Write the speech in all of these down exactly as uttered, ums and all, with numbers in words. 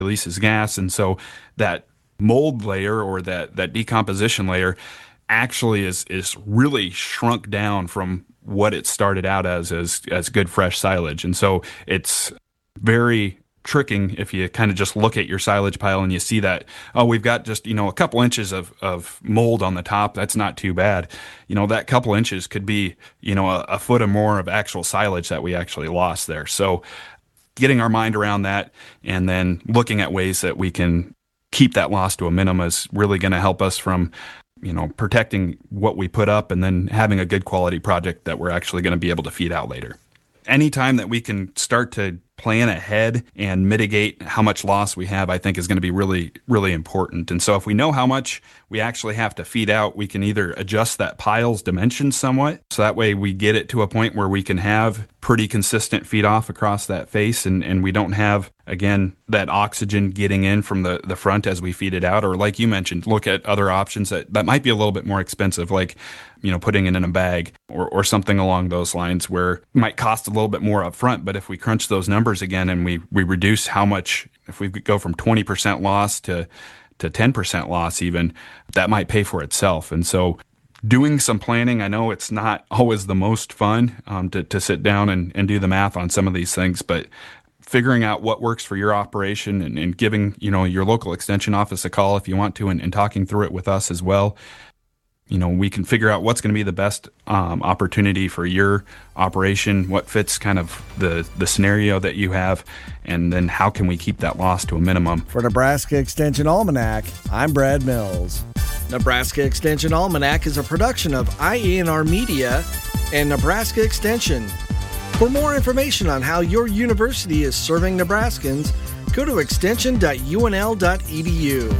releases gas. And so that mold layer or that, that decomposition layer actually is is really shrunk down from what it started out as, as as good fresh silage. And so it's very tricking if you kind of just look at your silage pile and you see that, oh, we've got just, you know, a couple inches of, of mold on the top. That's not too bad. You know, that couple inches could be, you know, a, a foot or more of actual silage that we actually lost there. So getting our mind around that and then looking at ways that we can keep that loss to a minimum is really going to help us from, you know, protecting what we put up and then having a good quality project that we're actually going to be able to feed out later. Anytime that we can start to plan ahead and mitigate how much loss we have, I think is going to be really, really important. And so if we know how much we actually have to feed out, we can either adjust that pile's dimensions somewhat. So that way we get it to a point where we can have pretty consistent feed off across that face and, and we don't have, again, that oxygen getting in from the, the front as we feed it out. Or like you mentioned, look at other options that, that might be a little bit more expensive, like, you know, putting it in a bag or, or something along those lines where it might cost a little bit more up front. But if we crunch those numbers again and we, we reduce how much, if we go from twenty percent loss to, to ten percent loss even, that might pay for itself. And so doing some planning, I know it's not always the most fun um, to, to sit down and, and do the math on some of these things, but figuring out what works for your operation and, and giving, you know, your local extension office a call if you want to and, and talking through it with us as well. You know, we can figure out what's going to be the best um, opportunity for your operation, what fits kind of the, the scenario that you have, and then how can we keep that loss to a minimum. For Nebraska Extension Almanac, I'm Brad Mills. Nebraska Extension Almanac is a production of I E N R Media and Nebraska Extension. For more information on how your university is serving Nebraskans, go to extension dot U N L dot E D U.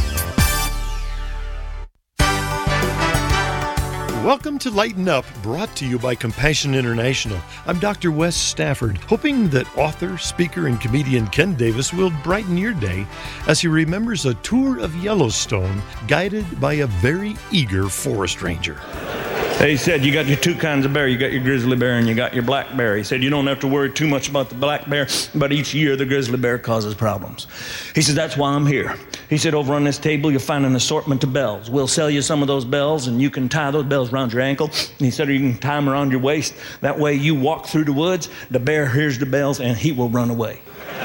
Welcome to Lighten Up, brought to you by Compassion International. I'm Doctor Wes Stafford, hoping that author, speaker, and comedian Ken Davis will brighten your day as he remembers a tour of Yellowstone guided by a very eager forest ranger. He said, you got your two kinds of bear. You got your grizzly bear and you got your black bear. He said, you don't have to worry too much about the black bear, but each year the grizzly bear causes problems. He said, that's why I'm here. He said, over on this table, you'll find an assortment of bells. We'll sell you some of those bells and you can tie those bells around your ankle. And he said, or you can tie them around your waist. That way you walk through the woods, the bear hears the bells and he will run away.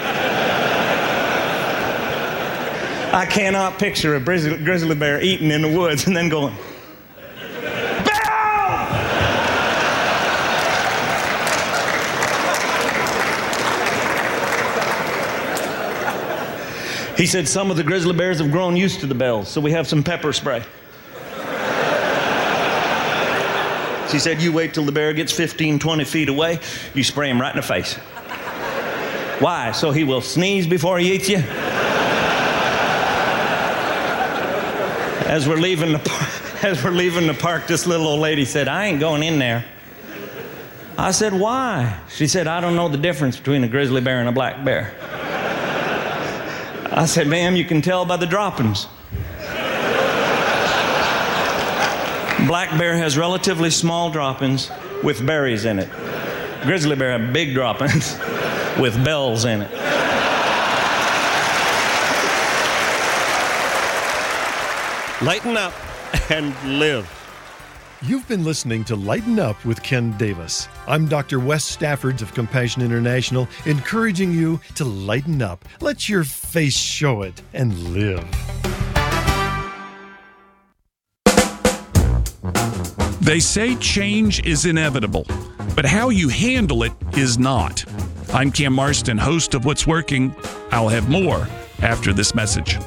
I cannot picture a grizzly, grizzly bear eating in the woods and then going, he said some of the grizzly bears have grown used to the bells, so we have some pepper spray. She said, you wait till the bear gets fifteen, twenty feet away, you spray him right in the face. Why? So he will sneeze before he eats you? As we're leaving the park, as we're leaving the park, this little old lady said, I ain't going in there. I said, why? She said, I don't know the difference between a grizzly bear and a black bear. I said, ma'am, you can tell by the droppings. Black bear has relatively small droppings with berries in it. Grizzly bear have big droppings with bells in it. Lighten up and live. You've been listening to Lighten Up with Ken Davis. I'm Doctor Wes Stafford of Compassion International, encouraging you to lighten up. Let your face show it and live. They say change is inevitable, but how you handle it is not. I'm Cam Marston, host of What's Working. I'll have more after this message.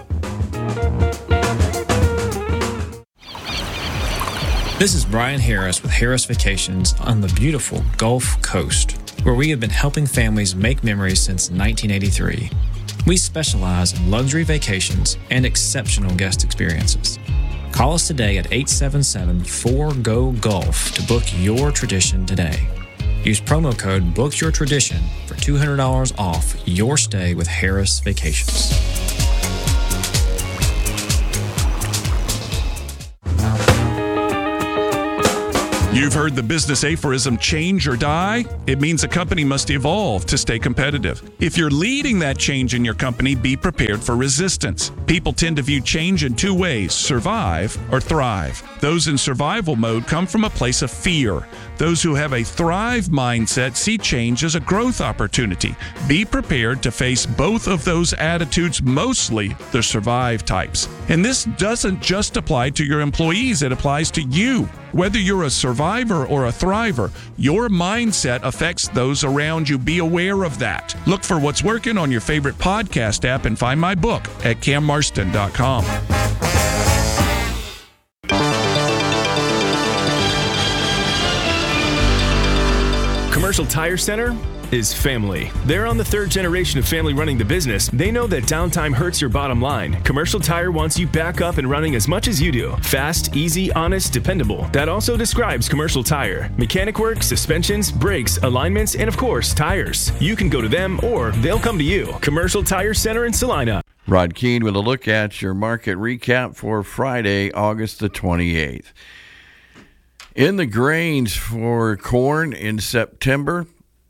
This is Brian Harris with Harris Vacations on the beautiful Gulf Coast, where we have been helping families make memories since nineteen eighty-three. We specialize in luxury vacations and exceptional guest experiences. Call us today at eight seven seven, four, G O, GULF to book your tradition today. Use promo code BOOKYOURTRADITION for two hundred dollars off your stay with Harris Vacations. You've heard the business aphorism, change or die. It means a company must evolve to stay competitive. If you're leading that change in your company, be prepared for resistance. People tend to view change in two ways, survive or thrive. Those in survival mode come from a place of fear. Those who have a thrive mindset see change as a growth opportunity. Be prepared to face both of those attitudes, mostly the survive types. And this doesn't just apply to your employees, it applies to you. Whether you're a survivor or a thriver, your mindset affects those around you. Be aware of that. Look for what's working on your favorite podcast app and find my book at cam marston dot com. Commercial Tire Center is family. They're on the third generation of family running the business. They know that downtime hurts your bottom line. Commercial Tire wants you back up and running as much as you do. Fast, easy, honest, dependable. That also describes Commercial Tire. Mechanic work, suspensions, brakes, alignments, and of course, tires. You can go to them or they'll come to you. Commercial Tire Center in Salina. Rod Keene with a look at your market recap for Friday, August the twenty-eighth. In the grains for corn in September,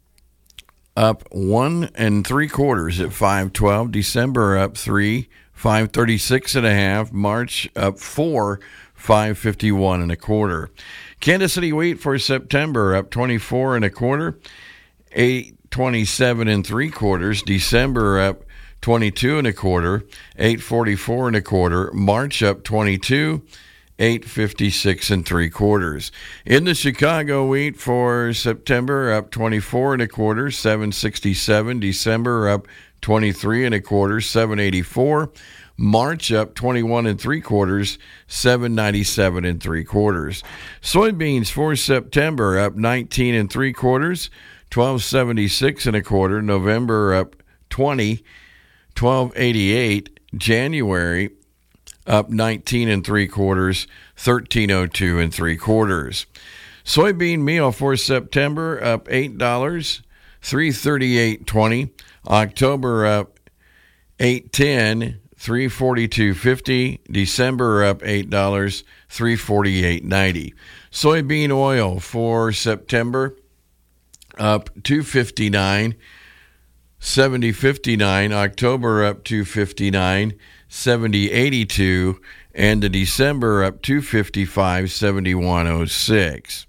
up one and three quarters at five twelve. December up three, five thirty-six and a half. March up four, five fifty-one and a quarter. Kansas City wheat for September up twenty-four and a quarter, eight twenty-seven and three quarters. December up twenty-two and a quarter, eight forty-four and a quarter. March up twenty-two. eight fifty-six and three quarters. In the Chicago wheat for September, up twenty-four and a quarter, seven sixty-seven. December up twenty-three and a quarter, seven eighty-four. March up twenty-one and three quarters, seven ninety-seven and three quarters. Soybeans for September up nineteen and three quarters, twelve seventy-six and a quarter. November up twenty, twelve eighty-eight. January up nineteen and three quarters, thirteen oh two and three quarters. Soybean meal for September up eight dollars, three thirty-eight twenty. October up eight ten, three forty-two fifty. December up eight dollars, three forty-eight ninety. Soybean oil for September up two fifty-nine, seventy fifty-nine. October up two fifty-nine, seventy eighty-two, and the December up two fifty-five, seventy-one oh six.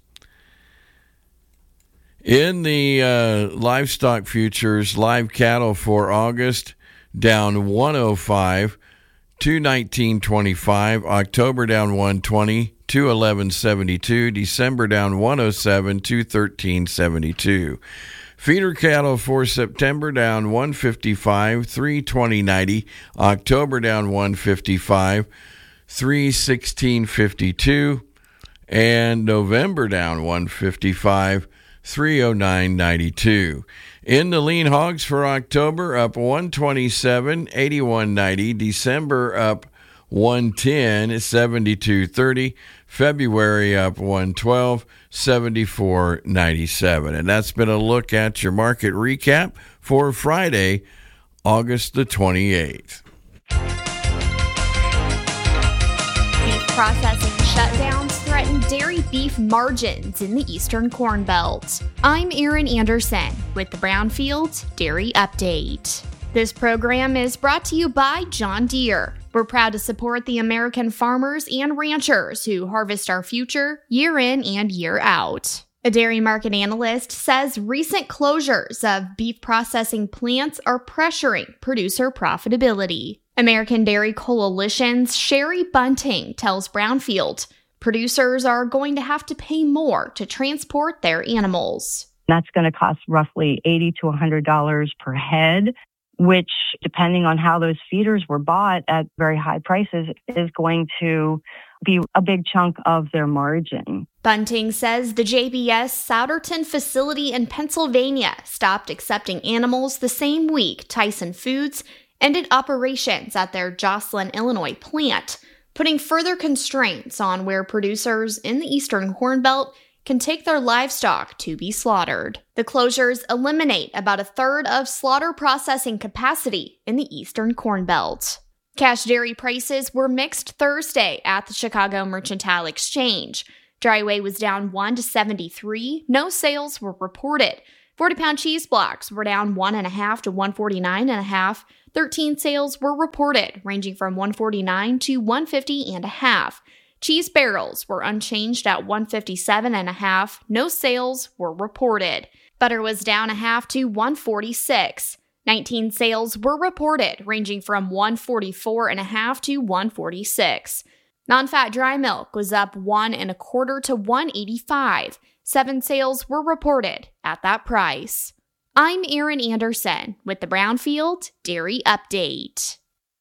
In the uh, livestock futures, live cattle for August down one oh five, two nineteen twenty-five. October down one twenty, two eleven seventy-two. December down one oh seven, two thirteen seventy-two. Feeder cattle for September down one fifty-five, three twenty ninety. October down one fifty-five, three sixteen fifty-two. And November down one fifty-five, three oh nine ninety-two. In the lean hogs for October, up one twenty-seven, eighty-one ninety. December up one ten, seventy-two thirty. February up one twelve, seventy-four ninety-seven. And that's been a look at your market recap for Friday, August the twenty-eighth. Beef processing shutdowns threaten dairy beef margins in the Eastern Corn Belt. I'm Erin Anderson with the Brownfield Dairy Update. This program is brought to you by John Deere. We're proud to support the American farmers and ranchers who harvest our future year in and year out. A dairy market analyst says recent closures of beef processing plants are pressuring producer profitability. American Dairy Coalition's Sherry Bunting tells Brownfield producers are going to have to pay more to transport their animals. That's going to cost roughly eighty to one hundred dollars per head, which, depending on how those feeders were bought at very high prices, is going to be a big chunk of their margin. Bunting says the J B S Souderton facility in Pennsylvania stopped accepting animals the same week Tyson Foods ended operations at their Joslyn, Illinois plant, putting further constraints on where producers in the Eastern Corn Belt can take their livestock to be slaughtered. The closures eliminate about a third of slaughter processing capacity in the Eastern Corn Belt. Cash dairy prices were mixed Thursday at the Chicago Mercantile Exchange. Dry whey was down one to seventy-three. No sales were reported. forty-pound cheese blocks were down one and a half to one forty-nine and a half. thirteen sales were reported, ranging from one forty-nine to one fifty and a half. Cheese barrels were unchanged at one fifty-seven and a half. No sales were reported. Butter was down a half to one forty-six. nineteen sales were reported, ranging from one forty-four and a half to one forty-six. Non-fat dry milk was up one and a quarter to one eighty-five. Seven sales were reported at that price. I'm Erin Anderson with the Brownfield Dairy Update.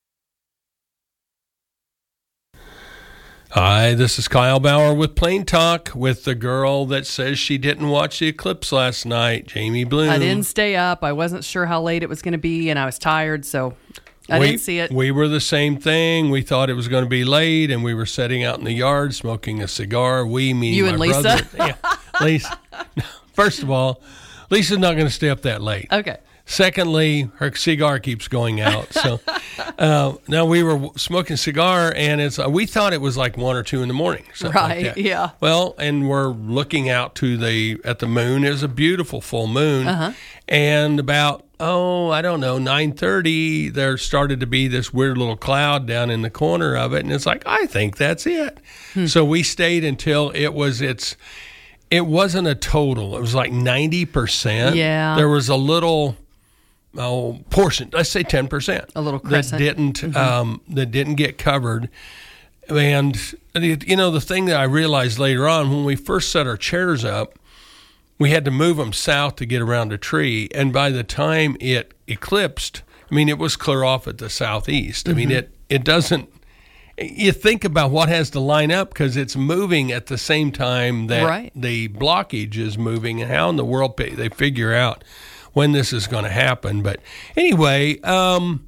Hi, this is Kyle Bauer with Plain Talk with the girl that says she didn't watch the eclipse last night, Jamie Bloom. I didn't stay up. I wasn't sure how late it was going to be, and I was tired, so I we, didn't see it. We were the same thing. We thought it was going to be late, and we were sitting out in the yard smoking a cigar. We, me, you my and Lisa? brother. Yeah, Lisa. First of all, Lisa's not going to stay up that late. Okay. Secondly, her cigar keeps going out. So uh, now we were smoking a cigar, and it's uh, we thought it was like one or two in the morning. Right? Like yeah. Well, and we're looking out to the at the moon. It was a beautiful full moon, uh-huh. and about oh I don't know nine thirty, there started to be this weird little cloud down in the corner of it, and it's like I think that's it. Hmm. So we stayed until it was its. It wasn't a total. It was like ninety percent. Yeah. There was a little. Oh, portion. Let's say ten percent. A little crescent that didn't mm-hmm. um, that didn't get covered, and you know the thing that I realized later on when we first set our chairs up, we had to move them south to get around a tree, and by the time it eclipsed, I mean it was clear off at the southeast. Mm-hmm. I mean it it doesn't. You think about what has to line up because it's moving at the same time that right. the blockage is moving, and how in the world they figure out when this is going to happen. But anyway, um,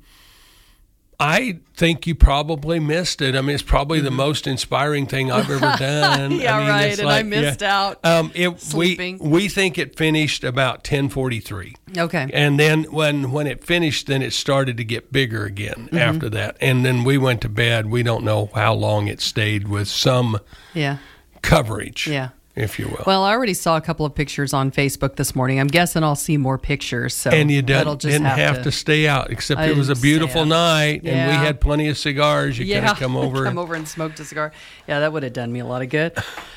I think you probably missed it. I mean, it's probably the most inspiring thing I've ever done. yeah, I mean, right. And like, I missed yeah. out Um, it, sleeping. We, we think it finished about ten forty-three. Okay. And then when, when it finished, then it started to get bigger again mm-hmm. after that. And then we went to bed. We don't know how long it stayed with some yeah. coverage. Yeah. If you will. Well, I already saw a couple of pictures on Facebook this morning. I'm guessing I'll see more pictures. So and you didn't, just didn't have, have to, to stay out, except I it was a didn't beautiful night, yeah. and we had plenty of cigars. You yeah. could have come over. come over and smoked a cigar. Yeah, that would have done me a lot of good.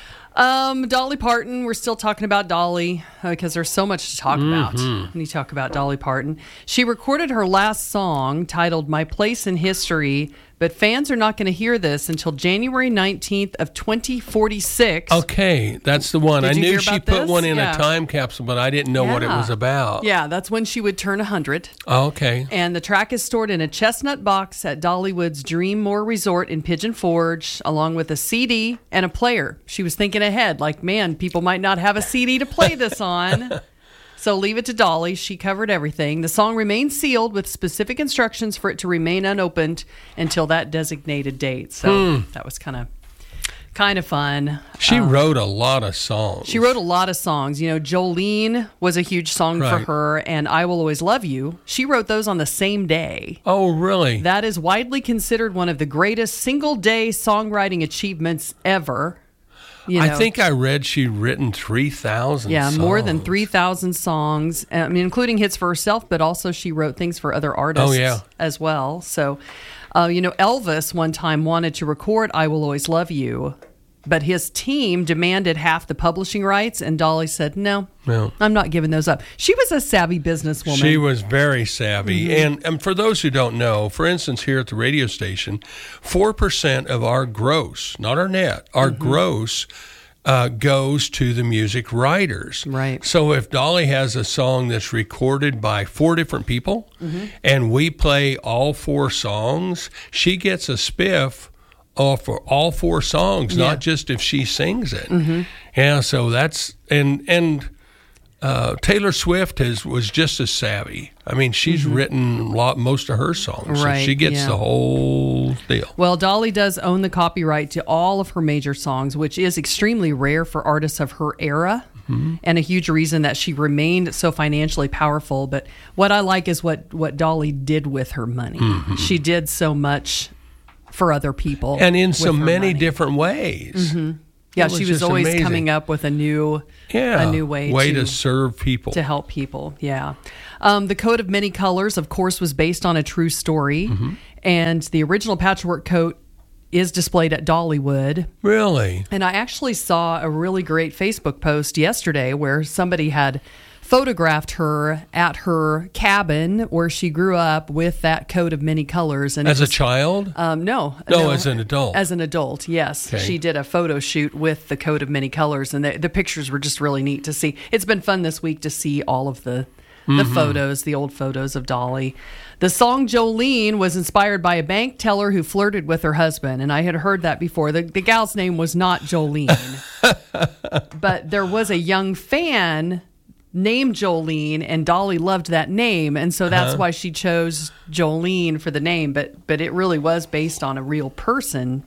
Um, Dolly Parton. We're still talking about Dolly because uh, there's so much to talk about mm-hmm. when you talk about Dolly Parton. She recorded her last song titled "My Place in History," but fans are not going to hear this until January nineteenth of twenty forty-six. Okay, that's the one. Did I you knew hear she about put this? one in Yeah. a time capsule, but I didn't know yeah. what it was about. Yeah, that's when she would turn one hundred. Oh, okay. And the track is stored in a chestnut box at Dollywood's Dreammore Resort in Pigeon Forge, along with a C D and a player. She was thinking ahead, like, man, people might not have a C D to play this on. So leave it to Dolly. She covered everything. The song remains sealed with specific instructions for it to remain unopened until that designated date. So hmm. that was kind of kind of fun. She um, wrote a lot of songs. She wrote a lot of songs. You know, Jolene was a huge song right. for her, and I Will Always Love You. She wrote those on the same day. Oh, really? That is widely considered one of the greatest single-day songwriting achievements ever. You know, I think I read she'd written three thousand Yeah, songs. more than three thousand songs, I mean, including hits for herself, but also she wrote things for other artists oh, yeah. as well. So, uh, you know, Elvis one time wanted to record I Will Always Love You, but his team demanded half the publishing rights, and Dolly said, no, no. I'm not giving those up. She was a savvy businesswoman. She was very savvy. Mm-hmm. And, and for those who don't know, for instance, here at the radio station, four percent of our gross, not our net, our mm-hmm. gross uh, goes to the music writers. Right. So if Dolly has a song that's recorded by four different people, mm-hmm. and we play all four songs, she gets a spiff Oh, for all four songs, yeah. not just if she sings it. Mm-hmm. Yeah, so that's and and uh, Taylor Swift has was just as savvy. I mean, she's mm-hmm. written a lot, most of her songs, right, so she gets yeah. the whole deal. Well, Dolly does own the copyright to all of her major songs, which is extremely rare for artists of her era. Mm-hmm. And a huge reason that she remained so financially powerful. But what I like is what, what Dolly did with her money. Mm-hmm. She did so much for other people. And in so many money. different ways. Mm-hmm. Yeah, It was she was just always amazing. coming up with a new, Yeah, a new way, way to, to serve people. to help people. Yeah, um, the coat of many colors, of course, was based on a true story, Mm-hmm. and the original patchwork coat is displayed at Dollywood. Really? And I actually saw a really great Facebook post yesterday where somebody had photographed her at her cabin where she grew up with that coat of many colors. And it As a was- child? Um, no, No, as an adult. As an adult, yes. Okay. She did a photo shoot with the coat of many colors, and the, the pictures were just really neat to see. It's been fun this week to see all of the the Mm-hmm. photos, the old photos of Dolly. The song Jolene was inspired by a bank teller who flirted with her husband, and I had heard that before. The, the gal's name was not Jolene, but there was a young fan named Jolene, and Dolly loved that name, and so that's Uh-huh. why she chose Jolene for the name. But but it really was based on a real person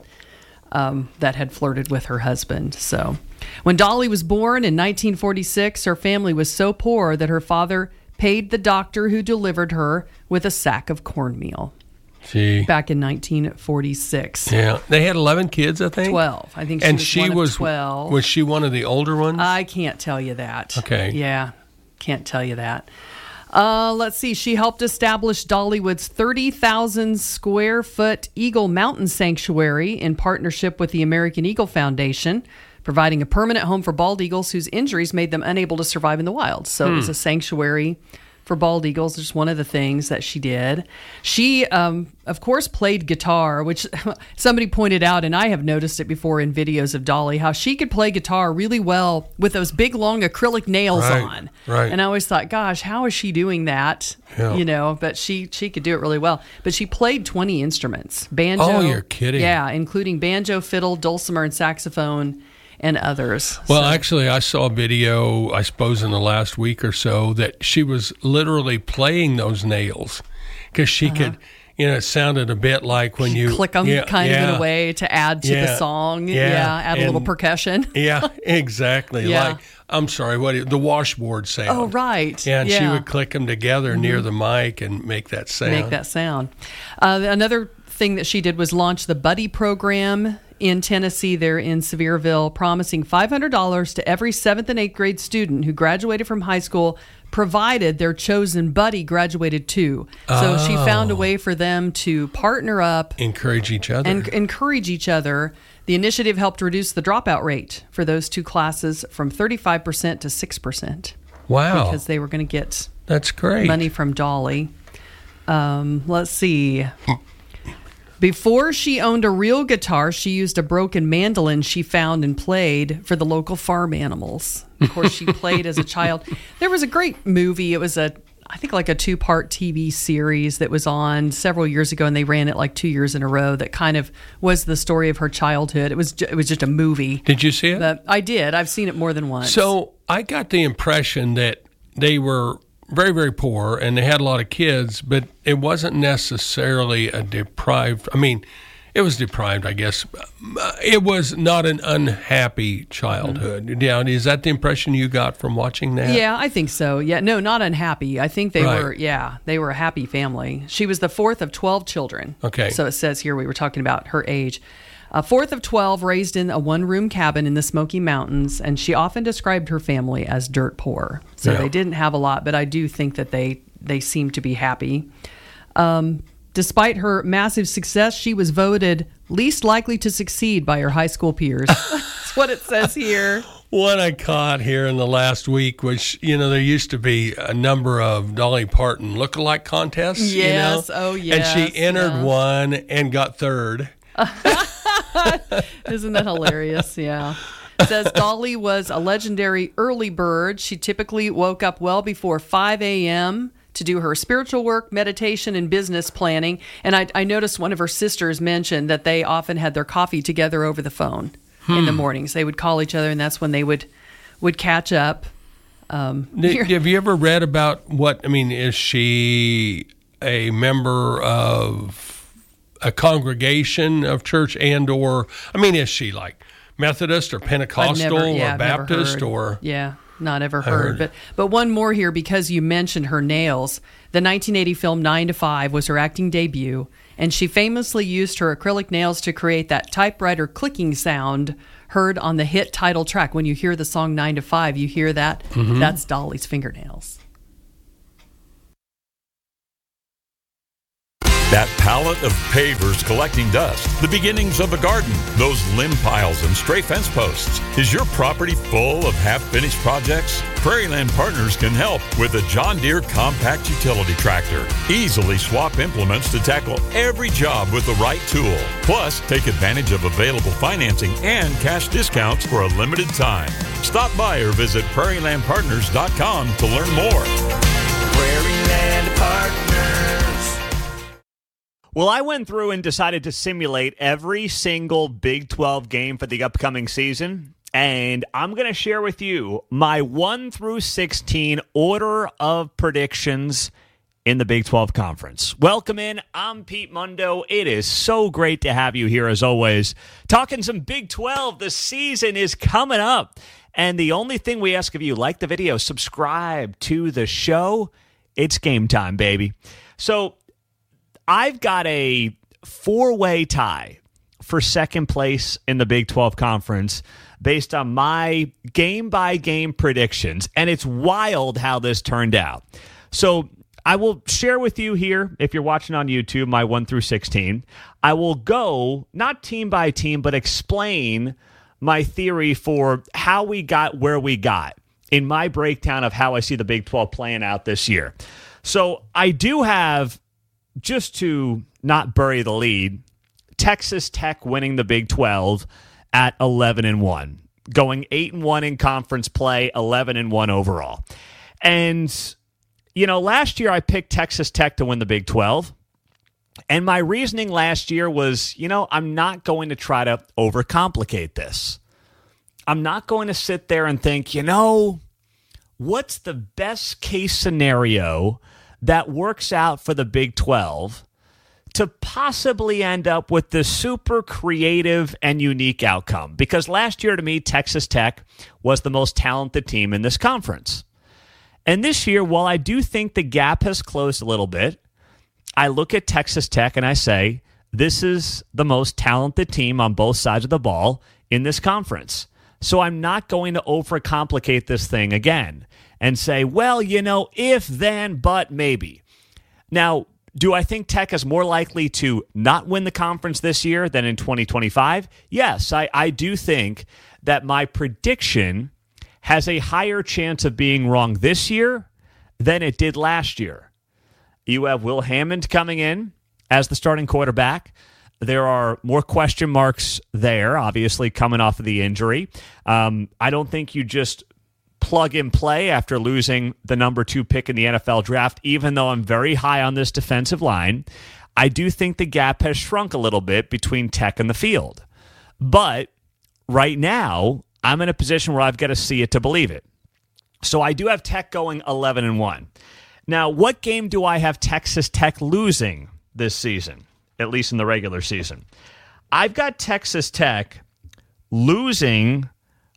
um, that had flirted with her husband. So when Dolly was born in nineteen forty-six, her family was so poor that her father paid the doctor who delivered her with a sack of cornmeal. Gee. Back in nineteen forty-six. Yeah, they had eleven kids, I think. twelve. I think she and was she one of was twelve. Was she one of the older ones? I can't tell you that. Okay. Yeah, can't tell you that. Uh, let's see. She helped establish Dollywood's thirty thousand square foot Eagle Mountain Sanctuary in partnership with the American Eagle Foundation, providing a permanent home for bald eagles whose injuries made them unable to survive in the wild. So it was Hmm. a sanctuary for bald eagles. Just one of the things that she did. She, um, of course, played guitar, which somebody pointed out, and I have noticed it before in videos of Dolly, how she could play guitar really well with those big, long acrylic nails Right, on. right. And I always thought, gosh, how is she doing that? Yeah. You know, but she she could do it really well. But she played twenty instruments. Banjo. Oh, you're kidding. Yeah, including banjo, fiddle, dulcimer, and saxophone, and others. Well, So- actually, I saw a video, I suppose, in the last week or so that she was literally playing those nails because she could, you know, it sounded a bit like when you click them yeah, kind of in yeah, a way to add to the Yeah, song. yeah, Yeah, add a little and- percussion. Yeah, exactly. Yeah. Like, I'm sorry, what is, the washboard sound. Oh, right. Yeah, and she Yeah. Mm-hmm. would click them together near the mic and make that sound. Make that sound. Uh, another thing that she did was launch the Buddy program in Tennessee, there in Sevierville, promising five hundred dollars to every seventh and eighth grade student who graduated from high school, provided their chosen buddy graduated too. So she found a way for them to partner up Encourage each other. and encourage each other. The initiative helped reduce the dropout rate for those two classes from thirty-five percent to six percent. Wow. Because they were going to get That's great. money from Dolly. Um, let's see. Before she owned a real guitar, she used a broken mandolin she found and played for the local farm animals. Of course, she played as a child. There was a great movie. It was a, I think, like a two-part T V series that was on several years ago, and they ran it like two years in a row. That kind of was the story of her childhood. It was ju- it was just a movie. Did you see it? But I did. I've seen it more than once. So I got the impression that they were very, very poor and they had a lot of kids, but it wasn't necessarily a deprived. I mean, it was deprived, I guess. It was not an unhappy childhood. Mm-hmm. Yeah, is that the impression you got from watching that? Yeah, I think so. Yeah, no, not unhappy. I think they Right. were, yeah, they were a happy family. She was the fourth of twelve children. Okay. So it says here we were talking about her age. A fourth of twelve, raised in a one-room cabin in the Smoky Mountains, and she often described her family as dirt poor. So Yeah. they didn't have a lot, but I do think that they, they seemed to be happy. Um, despite her massive success, she was voted least likely to succeed by her high school peers. That's what it says here. What I caught here in the last week was, you know, there used to be a number of Dolly Parton lookalike contests. Yes, you know? oh, And yes, she entered yeah. one and got third. Isn't that hilarious? Yeah. It says Dolly was a legendary early bird. She typically woke up well before five a.m. to do her spiritual work, meditation, and business planning. And I, I noticed one of her sisters mentioned that they often had their coffee together over the phone in the mornings. They would call each other, and that's when they would would catch up. Um, Did- have you ever read about what, I mean, is she a member of a congregation of church and or, I mean, is she like Methodist or I've Pentecostal never- yeah, or I've never Baptist heard. or? Yeah, not ever heard. heard. But but one more here, because you mentioned her nails. The nineteen eighty film Nine to Five was her acting debut, And she famously used her acrylic nails to create that typewriter clicking sound heard on the hit title track. When you hear the song nine to five, you hear that. Mm-hmm. That's Dolly's fingernails. That pallet of pavers collecting dust, the beginnings of a garden, those limb piles and stray fence posts. Is your property full of half-finished projects? Prairieland Partners can help with a John Deere compact utility tractor. Easily swap implements to tackle every job with the right tool. Plus, take advantage of available financing and cash discounts for a limited time. Stop by or visit prairie land partners dot com to learn more. Prairieland Partners. Well, I went through and decided to simulate every single Big twelve game for the upcoming season, and I'm going to share with you my one through sixteen order of predictions in the Big twelve Conference. Welcome in. I'm Pete Mundo. It is so great to have you here as always. Talking some Big twelve. The season is coming up, and the only thing we ask of you, like the video, subscribe to the show. It's game time, baby. So I've got a four-way tie for second place in the Big twelve Conference based on my game-by-game predictions, and it's wild how this turned out. So I will share with you here, if you're watching on YouTube, my one through sixteen. I will go, not team by team, but explain my theory for how we got where we got in my breakdown of how I see the Big twelve playing out this year. So I do have, just to not bury the lead, Texas Tech winning the Big twelve at eleven and one, going eight and one in conference play, eleven and one overall. And, you know, last year I picked Texas Tech to win the Big twelve. And my reasoning last year was, you know, I'm not going to try to overcomplicate this. I'm not going to sit there and think, you know, what's the best case scenario that works out for the Big twelve to possibly end up with the super creative and unique outcome? Because last year, to me, Texas Tech was the most talented team in this conference. And this year, while I do think the gap has closed a little bit, I look at Texas Tech and I say, this is the most talented team on both sides of the ball in this conference. So I'm not going to overcomplicate this thing again and say, well, you know, if, then, but, maybe. Now, do I think Tech is more likely to not win the conference this year than in twenty twenty-five? Yes, I, I do think that my prediction has a higher chance of being wrong this year than it did last year. You have Will Hammond coming in as the starting quarterback. There are more question marks there, obviously, coming off of the injury. Um, I don't think you just plug and play after losing the number two pick in the N F L draft, even though I'm very high on this defensive line. I do think the gap has shrunk a little bit between Tech and the field. But right now, I'm in a position where I've got to see it to believe it. So I do have Tech going eleven and one. Now, what game do I have Texas Tech losing this season, at least in the regular season? I've got Texas Tech losing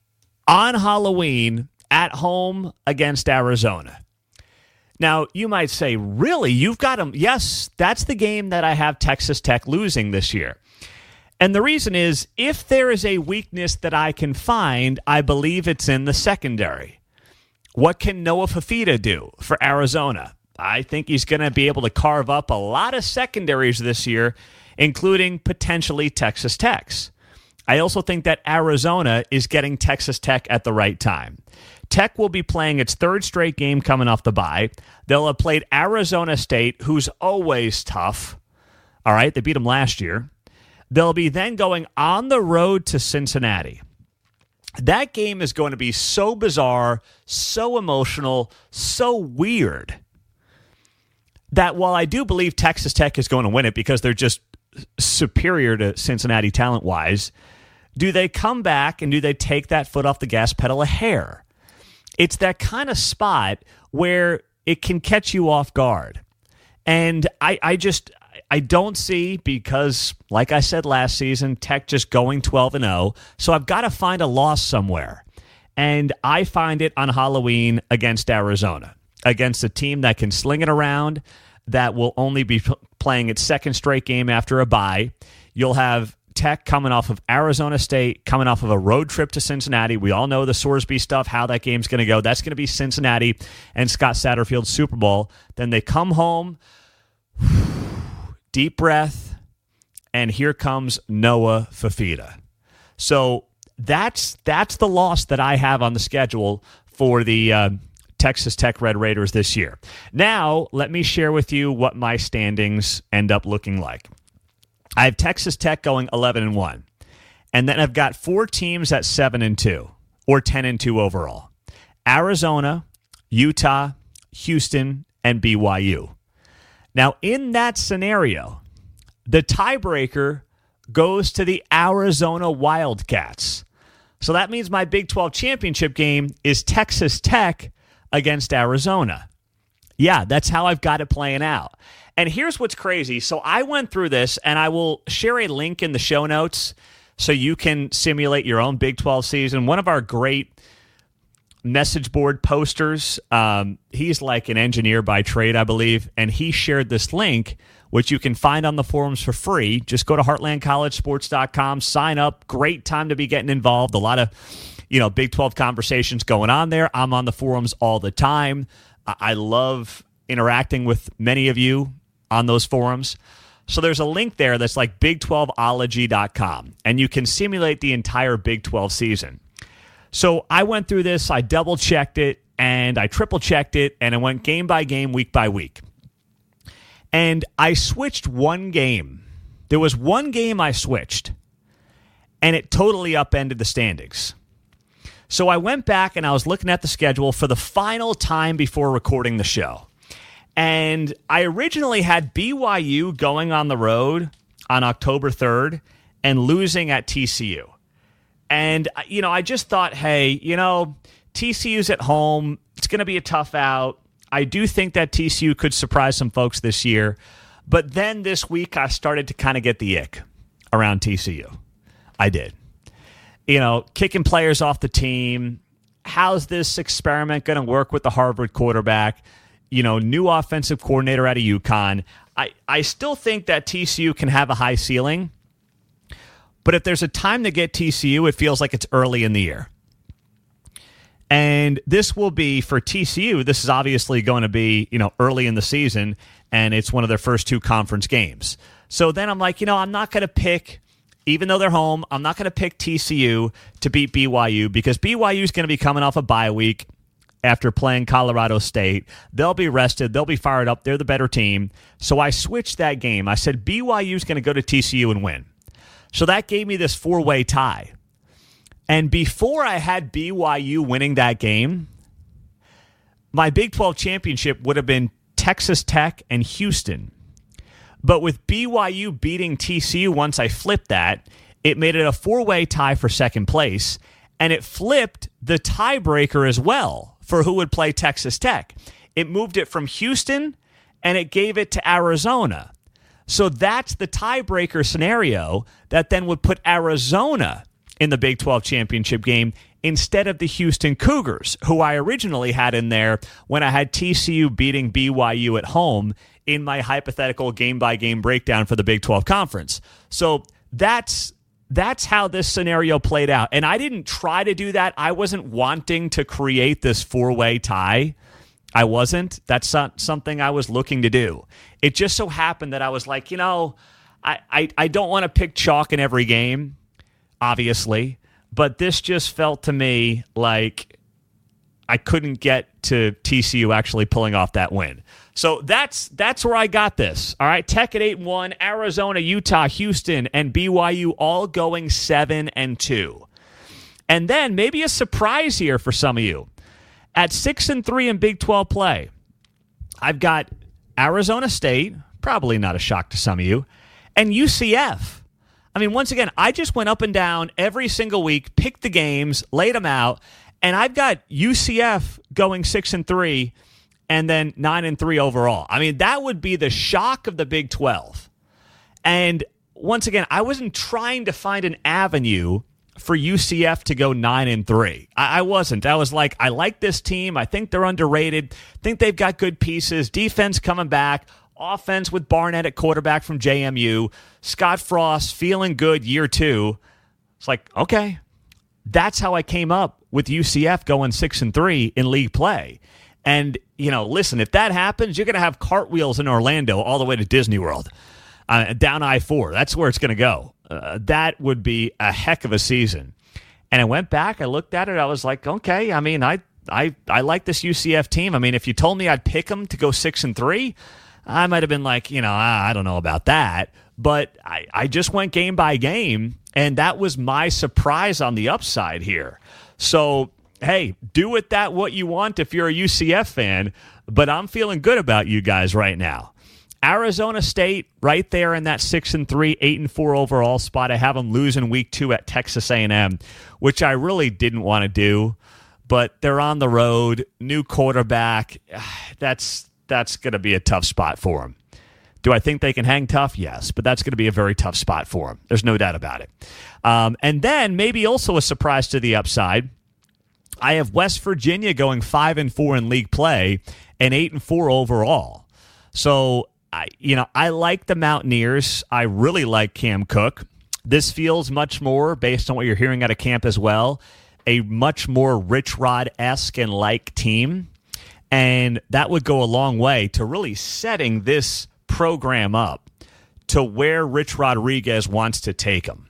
on Halloween at home against Arizona. Now, you might say, really? You've got them? Yes, that's the game that I have Texas Tech losing this year. And the reason is, if there is a weakness that I can find, I believe it's in the secondary. What can Noah Fifita do for Arizona? I think he's going to be able to carve up a lot of secondaries this year, including potentially Texas Tech's. I also think that Arizona is getting Texas Tech at the right time. Tech will be playing its third straight game coming off the bye. They'll have played Arizona State, who's always tough. All right, they beat them last year. They'll be then going on the road to Cincinnati. That game is going to be so bizarre, so emotional, so weird, that while I do believe Texas Tech is going to win it because they're just superior to Cincinnati talent-wise, do they come back and do they take that foot off the gas pedal a hair? It's that kind of spot where it can catch you off guard. And I, I just, I don't see, because, like I said last season, Tech just going twelve and oh, so I've got to find a loss somewhere. And I find it on Halloween against Arizona, against a team that can sling it around, that will only be p- playing its second straight game after a bye. You'll have Tech coming off of Arizona State, coming off of a road trip to Cincinnati. We all know the Sorsby stuff, how that game's going to go. That's going to be Cincinnati and Scott Satterfield's Super Bowl. Then they come home, deep breath, and here comes Noah Fifita. So that's that's the loss that I have on the schedule for the uh, Texas Tech Red Raiders this year. Now, let me share with you what my standings end up looking like. I have Texas Tech going eleven and one. And then I've got four teams at seven and two, or ten and two overall. Arizona, Utah, Houston, and B Y U. Now, in that scenario, the tiebreaker goes to the Arizona Wildcats. So that means my Big twelve championship game is Texas Tech against Arizona. Yeah, that's how I've got it playing out. And here's what's crazy. So I went through this, and I will share a link in the show notes so you can simulate your own Big twelve season. One of our great message board posters, um, he's like an engineer by trade, I believe, and he shared this link, which you can find on the forums for free. Just go to heartland college sports dot com, sign up. Great time to be getting involved. A lot of, you know, Big twelve conversations going on there. I'm on the forums all the time. I love interacting with many of you on those forums. So there's a link there that's like big twelve ology dot com, and you can simulate the entire Big twelve season. So I went through this, I double-checked it, and I triple-checked it, and I went game by game, week by week. And I switched one game. There was one game I switched, and it totally upended the standings. So I went back, and I was looking at the schedule for the final time before recording the show. And I originally had B Y U going on the road on October third and losing at T C U. And, you know, I just thought, hey, you know, T C U's at home. It's going to be a tough out. I do think that T C U could surprise some folks this year. But then this week I started to kind of get the ick around T C U. I did. You know, kicking players off the team. How's this experiment going to work with the Harvard quarterback? You know, new offensive coordinator out of UConn. I, I still think that T C U can have a high ceiling. But if there's a time to get T C U, it feels like it's early in the year. And this will be, for T C U, this is obviously going to be, you know, early in the season, and it's one of their first two conference games. So then I'm like, you know, I'm not going to pick, even though they're home, I'm not going to pick T C U to beat B Y U because B Y U is going to be coming off a bye week after playing Colorado State. They'll be rested. They'll be fired up. They're the better team. So I switched that game. I said B Y U is going to go to T C U and win. So that gave me this four-way tie. And before I had B Y U winning that game, my Big twelve championship would have been Texas Tech and Houston. But with B Y U beating T C U once I flipped that, it made it a four-way tie for second place, and it flipped the tiebreaker as well for who would play Texas Tech. It moved it from Houston, and it gave it to Arizona. So that's the tiebreaker scenario that then would put Arizona in the Big twelve championship game instead of the Houston Cougars, who I originally had in there when I had T C U beating B Y U at home in my hypothetical game-by-game breakdown for the Big twelve Conference. So that's that's how this scenario played out. And I didn't try to do that. I wasn't wanting to create this four-way tie. I wasn't. That's not something I was looking to do. It just so happened that I was like, you know, I, I, I don't want to pick chalk in every game, obviously, but this just felt to me like I couldn't get to T C U actually pulling off that win. So that's that's where I got this. All right, Tech at eight and one, Arizona, Utah, Houston, and B Y U all going seven and two. And then maybe a surprise here for some of you. At six and three in Big twelve play, I've got Arizona State, probably not a shock to some of you, and U C F. I mean, once again, I just went up and down every single week, picked the games, laid them out, and I've got U C F going six and three, and then nine and three overall. I mean, that would be the shock of the Big twelve. And once again, I wasn't trying to find an avenue for U C F to go nine and three. I, I wasn't. I was like, I like this team. I think they're underrated. Think they've got good pieces. Defense coming back. offense with Barnett at quarterback from J M U. Scott Frost feeling good year two. It's like, okay, that's how I came up with U C F going six and three in league play. And, you know, listen, if that happens, you're going to have cartwheels in Orlando all the way to Disney World, uh, down I four. That's where it's going to go. Uh, that would be a heck of a season. And I went back, I looked at it, I was like, okay, I mean, I I I like this U C F team. I mean, if you told me I'd pick them to go six and three, I might have been like, you know, I, I don't know about that. But I, I just went game by game, and that was my surprise on the upside here. So, hey, do with that what you want if you're a U C F fan, but I'm feeling good about you guys right now. Arizona State right there in that six and three, eight and four overall spot. I have them losing week two at Texas A and M, which I really didn't want to do, but they're on the road, new quarterback. That's that's going to be a tough spot for them. Do I think they can hang tough? Yes, but that's going to be a very tough spot for them. There's no doubt about it. Um, and then maybe also a surprise to the upside, I have West Virginia going five and four in league play and eight and four overall. So, I, you know, I like the Mountaineers. I really like Cam Cook. This feels much more, based on what you're hearing out of camp as well, a much more Rich Rod-esque and like team. And that would go a long way to really setting this program up to where Rich Rodriguez wants to take them.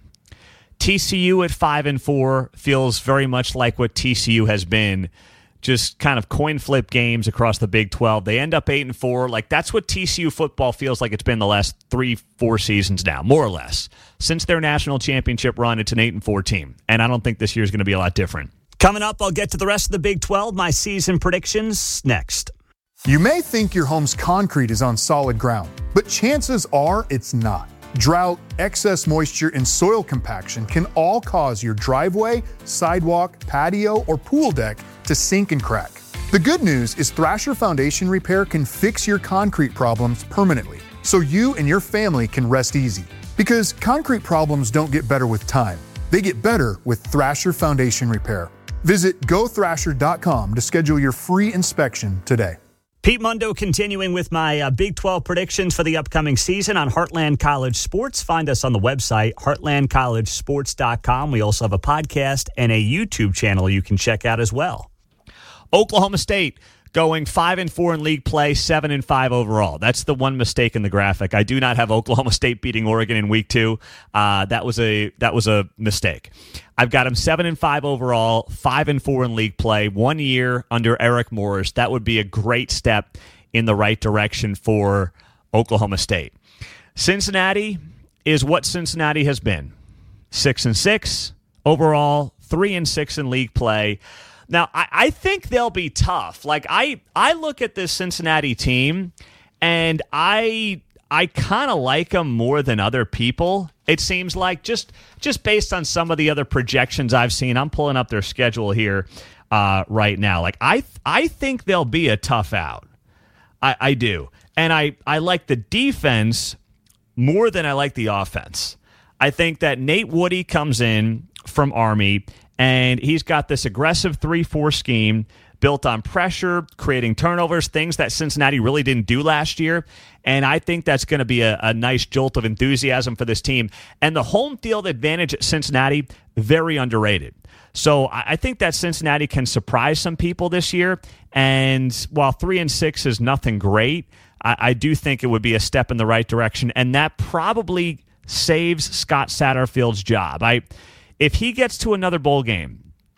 T C U at five and four feels very much like what T C U has been, just kind of coin flip games across the Big twelve. They end up eight and four. Like, that's what T C U football feels like it's been the last three, four seasons now, more or less. Since their national championship run, it's an eight and four team, and I don't think this year is going to be a lot different. Coming up, I'll get to the rest of the Big twelve, my season predictions next. You may think your home's concrete is on solid ground, but chances are it's not. Drought, excess moisture, and soil compaction can all cause your driveway, sidewalk, patio, or pool deck to sink and crack. The good news is Thrasher Foundation Repair can fix your concrete problems permanently, so you and your family can rest easy. Because concrete problems don't get better with time. They get better with Thrasher Foundation Repair. Visit go thrasher dot com to schedule your free inspection today. Pete Mundo continuing with my uh, Big twelve predictions for the upcoming season on Heartland College Sports. Find us on the website, heartland college sports dot com. We also have a podcast and a YouTube channel you can check out as well. Oklahoma State going five and four in league play, seven and five overall. That's the one mistake in the graphic. I do not have Oklahoma State beating Oregon in week two. Uh, that was a that was a mistake. I've got them seven and five overall, five and four in league play. One year under Eric Morris. That would be a great step in the right direction for Oklahoma State. Cincinnati is what Cincinnati has been. Six and six overall, three and six in league play. Now, I, I think they'll be tough. Like, I, I look at this Cincinnati team, and I I kind of like them more than other people. It seems like just just based on some of the other projections I've seen. I'm pulling up their schedule here uh, right now. Like, I I think they'll be a tough out. I, I do. And I, I like the defense more than I like the offense. I think that Nate Woody comes in from Army, and he's got this aggressive three four scheme built on pressure, creating turnovers, things that Cincinnati really didn't do last year. And I think that's going to be a, a nice jolt of enthusiasm for this team. And the home field advantage at Cincinnati, very underrated. So I think that Cincinnati can surprise some people this year. And while three and six is nothing great, I, I do think it would be a step in the right direction. And that probably saves Scott Satterfield's job. I, if he gets to another bowl game,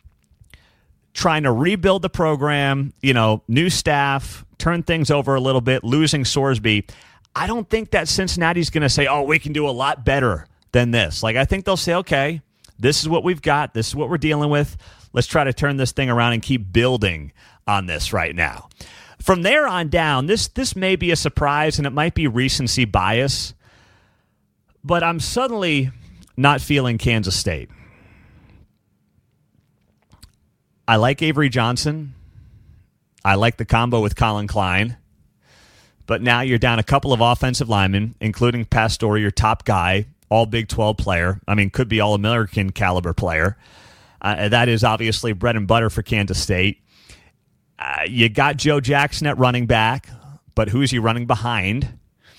trying to rebuild the program, you know, new staff, turn things over a little bit, losing Sorsby, I don't think that Cincinnati's going to say, oh, we can do a lot better than this. Like, I think they'll say, okay, this is what we've got. This is what we're dealing with. Let's try to turn this thing around and keep building on this right now. From there on down, this this may be a surprise, and it might be recency bias, but I'm suddenly not feeling Kansas State. I like Avery Johnson. I like the combo with Colin Klein. But now you're down a couple of offensive linemen, including Pastore, your top guy, all Big twelve player. I mean, could be all-American caliber player. Uh, that is obviously bread and butter for Kansas State. Uh, you got Joe Jackson at running back, but who's he running behind?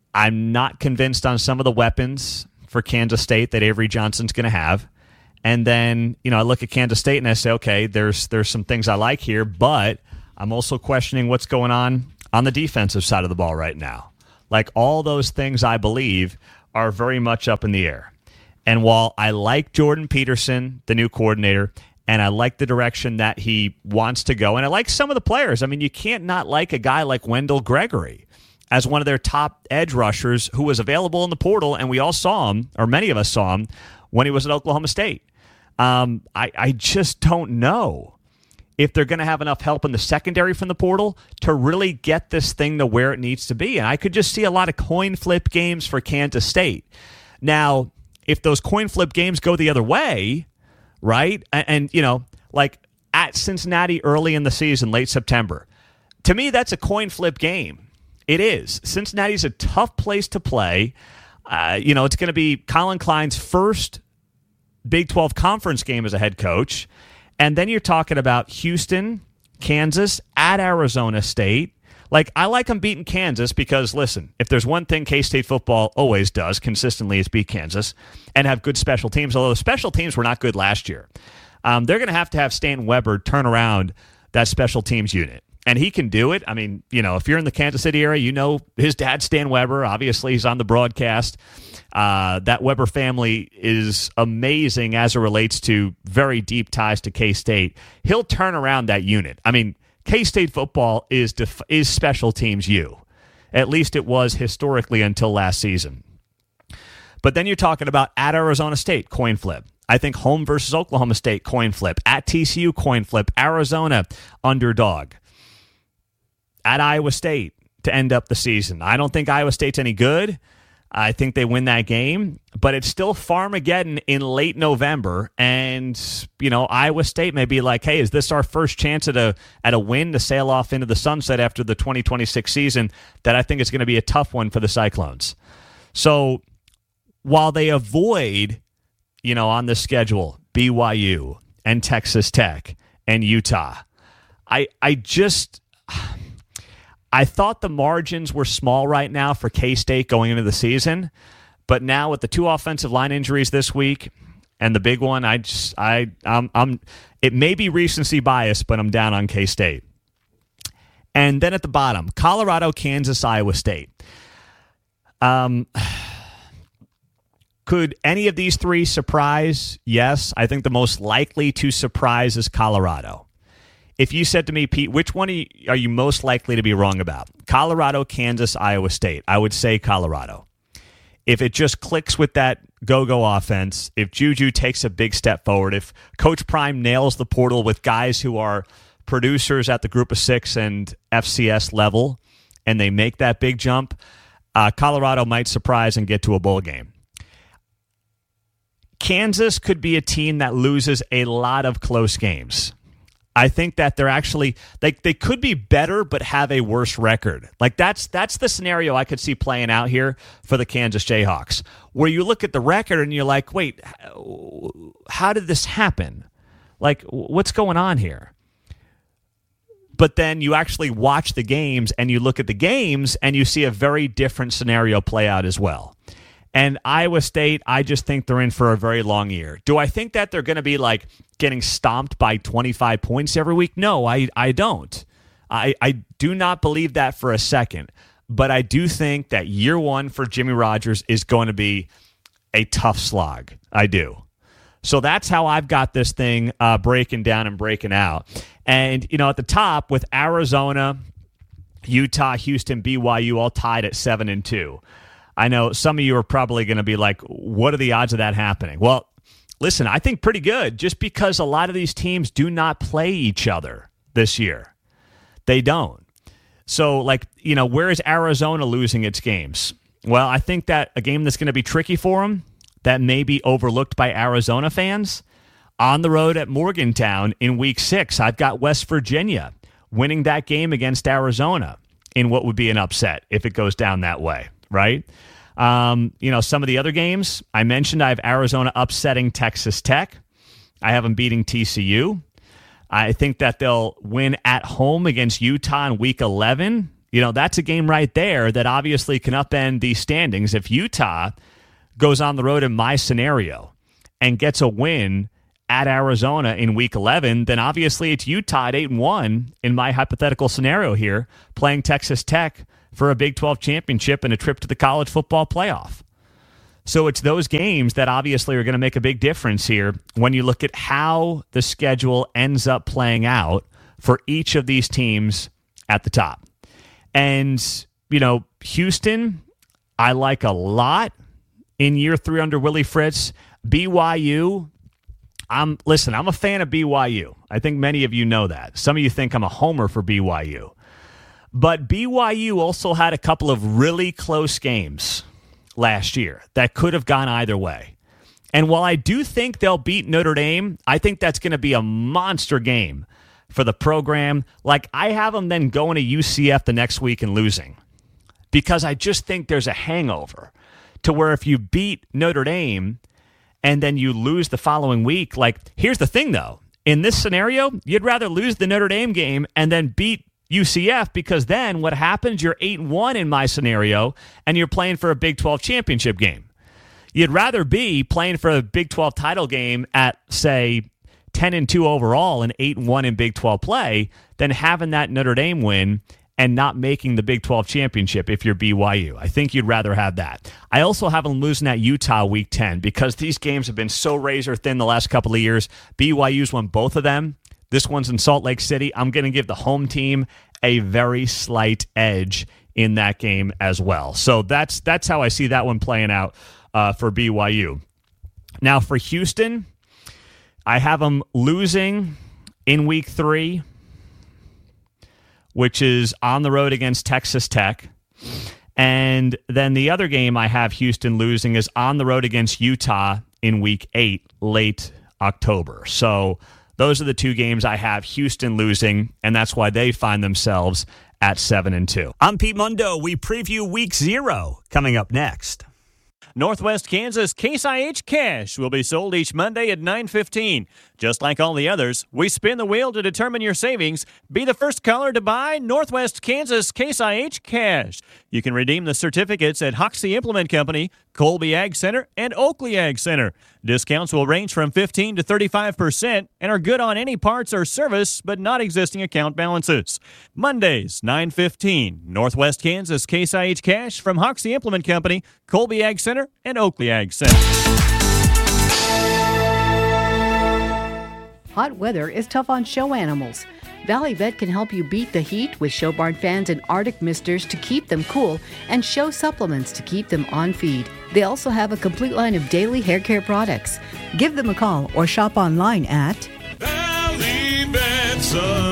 I'm not convinced on some of the weapons for Kansas State that Avery Johnson's going to have. And then, you know, I look at Kansas State and I say, okay, there's there's some things I like here, but I'm also questioning what's going on on the defensive side of the ball right now. Like, all those things, I believe, are very much up in the air. And while I like Jordan Peterson, the new coordinator, and I like the direction that he wants to go, and I like some of the players. I mean, you can't not like a guy like Wendell Gregory as one of their top edge rushers who was available in the portal, and we all saw him, or many of us saw him, when he was at Oklahoma State. Um, I, I just don't know if they're going to have enough help in the secondary from the portal to really get this thing to where it needs to be. And I could just see a lot of coin flip games for Kansas State. Now, if those coin flip games go the other way, right, and, and you know, like at Cincinnati early in the season, late September, to me, that's a coin flip game. It is. Cincinnati's a tough place to play. Uh, you know, it's going to be Colin Klein's first Big twelve conference game as a head coach. And then you're talking about Houston, Kansas, at Arizona State. Like, I like them beating Kansas because, listen, if there's one thing K-State football always does consistently is beat Kansas and have good special teams, although the special teams were not good last year. Um, they're going to have to have Stanton Weber turn around that special teams unit. And he can do it. I mean, you know, if you're in the Kansas City area, you know his dad, Stan Weber. Obviously, he's on the broadcast. Uh, that Weber family is amazing as it relates to very deep ties to K-State. He'll turn around that unit. I mean, K-State football is def- is special teams U. At least it was historically until last season. But then you're talking about at Arizona State, coin flip. I think home versus Oklahoma State, coin flip. At T C U, coin flip. Arizona, underdog. At Iowa State to end up the season. I don't think Iowa State's any good. I think they win that game, but it's still Farmageddon in late November, and you know Iowa State may be like, "Hey, is this our first chance at a at a win to sail off into the sunset after the twenty twenty-six season?" That I think is going to be a tough one for the Cyclones. So while they avoid, you know, on the schedule B Y U and Texas Tech and Utah, I I just. I thought the margins were small right now for K-State going into the season, but now with the two offensive line injuries this week and the big one, I just I I'm, I'm it may be recency bias, but I'm down on K-State. And then at the bottom, Colorado, Kansas, Iowa State. Um, could any of these three surprise? Yes, I think the most likely to surprise is Colorado. If you said to me, Pete, which one are you, are you most likely to be wrong about? Colorado, Kansas, Iowa State. I would say Colorado. If it just clicks with that go-go offense, if Juju takes a big step forward, if Coach Prime nails the portal with guys who are producers at the group of six and F C S level, and they make that big jump, uh, Colorado might surprise and get to a bowl game. Kansas could be a team that loses a lot of close games. I think that they're actually they they could be better but have a worse record. Like that's that's the scenario I could see playing out here for the Kansas Jayhawks, where you look at the record and you're like, wait, how did this happen? Like, what's going on here? But then you actually watch the games and you look at the games and you see a very different scenario play out as well. And Iowa State, I just think they're in for a very long year. Do I think that they're going to be like getting stomped by twenty-five points every week? No, I, I don't. I, I do not believe that for a second. But I do think that year one for Jimmy Rogers is going to be a tough slog. I do. So that's how I've got this thing uh, breaking down and breaking out. And, you know, at the top with Arizona, Utah, Houston, B Y U all tied at seven and two. I know some of you are probably going to be like, what are the odds of that happening? Well, listen, I think pretty good, just because a lot of these teams do not play each other this year. They don't. So, like, you know, where is Arizona losing its games? Well, I think that a game that's going to be tricky for them, that may be overlooked by Arizona fans, on the road at Morgantown in week six, I've got West Virginia winning that game against Arizona in what would be an upset if it goes down that way, right? Um, you know, some of the other games I mentioned, I have Arizona upsetting Texas Tech. I have them beating T C U. I think that they'll win at home against Utah in week eleven You know, that's a game right there that obviously can upend these standings. If Utah goes on the road in my scenario and gets a win at Arizona in week eleven, then obviously it's Utah at eight and one in my hypothetical scenario here, playing Texas Tech for a Big twelve championship and a trip to the college football playoff. So it's those games that obviously are going to make a big difference here when you look at how the schedule ends up playing out for each of these teams at the top. And, you know, Houston, I like a lot in year three under Willie Fritz. B Y U, I'm listen, I'm a fan of B Y U. I think many of you know that. Some of you think I'm a homer for B Y U. But B Y U also had a couple of really close games last year that could have gone either way. And while I do think they'll beat Notre Dame, I think that's going to be a monster game for the program. Like, I have them then going to U C F the next week and losing, because I just think there's a hangover to where if you beat Notre Dame and then you lose the following week, like, here's the thing, though. In this scenario, you'd rather lose the Notre Dame game and then beat U C F, because then what happens, you're eight and one in my scenario, and you're playing for a Big twelve championship game. You'd rather be playing for a Big twelve title game at, say, ten and two overall and eight and one in Big twelve play than having that Notre Dame win and not making the Big twelve championship if you're B Y U. I think you'd rather have that. I also have them losing at Utah week ten because these games have been so razor thin the last couple of years. B Y U's won both of them. This one's in Salt Lake City. I'm going to give the home team a very slight edge in that game as well. So that's that's how I see that one playing out uh, for B Y U. Now for Houston, I have them losing in week three, which is on the road against Texas Tech. And then the other game I have Houston losing is on the road against Utah in week eight, late October. So those are the two games I have Houston losing, and that's why they find themselves at seven and two. I'm Pete Mundo. We preview week zero coming up next. Northwest Kansas Case I H Cash will be sold each Monday at nine fifteen. Just like all the others, we spin the wheel to determine your savings. Be the first caller to buy Northwest Kansas Case I H Cash. You can redeem the certificates at Hoxie Implement Company, Colby Ag Center, and Oakley Ag Center. Discounts will range from fifteen to thirty-five percent and are good on any parts or service, but not existing account balances. Mondays, nine fifteen. Northwest Kansas Case I H Cash from Hoxie Implement Company, Colby Ag Center, and Oakley Ag Center. Hot weather is tough on show animals. Valley Vet can help you beat the heat with Show Barn fans and Arctic misters to keep them cool, and show supplements to keep them on feed. They also have a complete line of daily hair care products. Give them a call or shop online at Valley Vet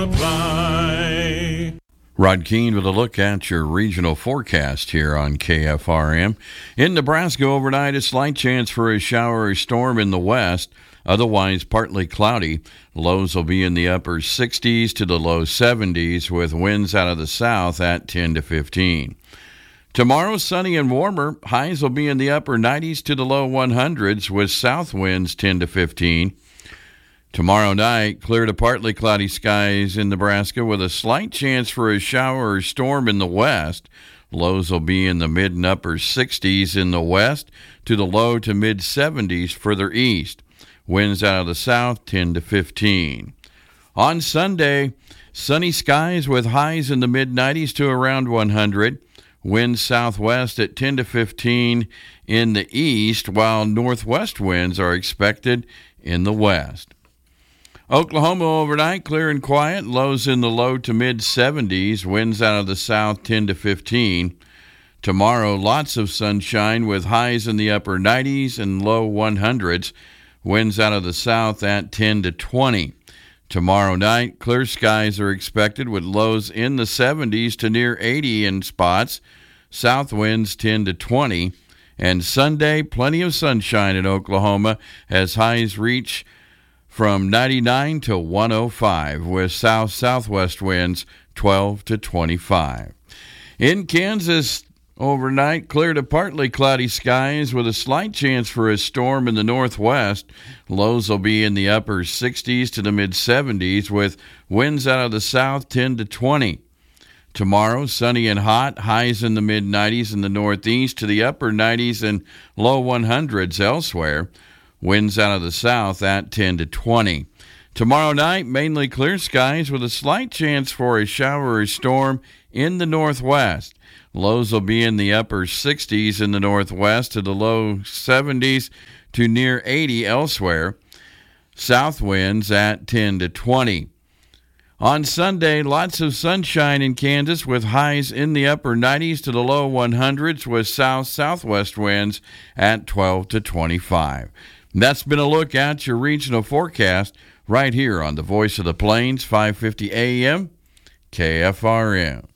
Supply. Rod Keene with a look at your regional forecast here on K F R M. In Nebraska overnight, a slight chance for a shower or storm in the west. Otherwise, partly cloudy. Lows will be in the upper sixties to the low seventies with winds out of the south at ten to fifteen. Tomorrow, sunny and warmer. Highs will be in the upper nineties to the low hundreds with south winds ten to fifteen. Tomorrow night, clear to partly cloudy skies in Nebraska with a slight chance for a shower or storm in the west. Lows will be in the mid and upper sixties in the west to the low to mid seventies further east. Winds out of the south, ten to fifteen. On Sunday, sunny skies with highs in the mid nineties to around one hundred. Winds southwest at ten to fifteen in the east, while northwest winds are expected in the west. Oklahoma overnight, clear and quiet. Lows in the low to mid seventies. Winds out of the south, ten to fifteen. Tomorrow, lots of sunshine with highs in the upper nineties and low hundreds. Winds out of the south at ten to twenty. Tomorrow night, clear skies are expected with lows in the seventies to near eighty in spots. South winds ten to twenty. And Sunday, plenty of sunshine in Oklahoma as highs reach from ninety-nine to one oh five with south-southwest winds twelve to twenty-five. In Kansas, overnight, clear to partly cloudy skies with a slight chance for a storm in the northwest. Lows will be in the upper sixties to the mid seventies with winds out of the south ten to twenty. Tomorrow, sunny and hot, highs in the mid nineties in the northeast to the upper nineties and low hundreds elsewhere. Winds out of the south at ten to twenty. Tomorrow night, mainly clear skies with a slight chance for a shower or storm in the northwest. Lows will be in the upper sixties in the northwest to the low seventies to near eighty elsewhere. South winds at ten to twenty. On Sunday, lots of sunshine in Kansas with highs in the upper nineties to the low hundreds with south-southwest winds at twelve to twenty-five. That's been a look at your regional forecast right here on the Voice of the Plains, five fifty A M, K F R M.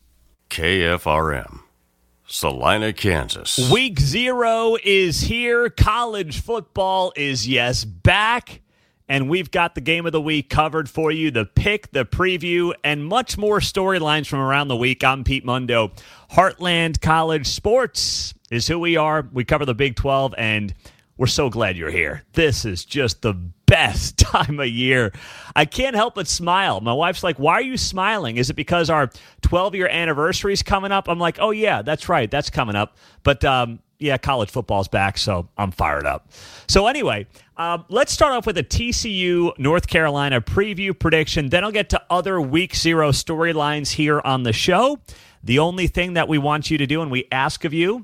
K F R M, Salina, Kansas. Week zero is here. College football is, yes, back. And we've got the game of the week covered for you, the pick, the preview, and much more storylines from around the week. I'm Pete Mundo. Heartland College Sports is who we are. We cover the Big twelve, and we're so glad you're here. This is just the best time of year. I can't help but smile. My wife's like, why are you smiling? Is it because our twelve-year anniversary is coming up? I'm like, oh, yeah, that's right. That's coming up. But, um, yeah, college football's back, so I'm fired up. So anyway, um, let's start off with a T C U North Carolina preview prediction. Then I'll get to other Week Zero storylines here on the show. The only thing that we want you to do and we ask of you